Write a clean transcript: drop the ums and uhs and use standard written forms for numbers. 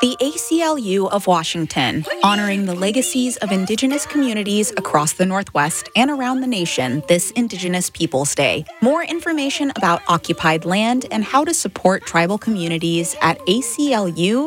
The ACLU of Washington, honoring the legacies of Indigenous communities across the Northwest and around the nation this Indigenous Peoples Day. More information about occupied land and how to support tribal communities at aclu-wa.org.